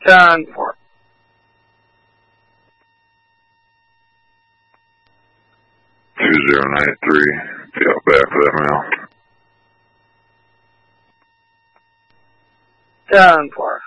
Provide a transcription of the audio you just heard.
10-4. Two 093. Yeah, back for that mail. 10-4.